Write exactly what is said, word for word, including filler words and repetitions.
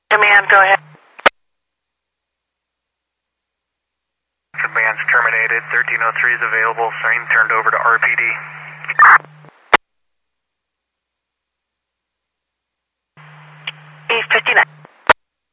Command, go ahead. Command's terminated. thirteen oh three is available. Sign turned over to R P D. E fifty-nine.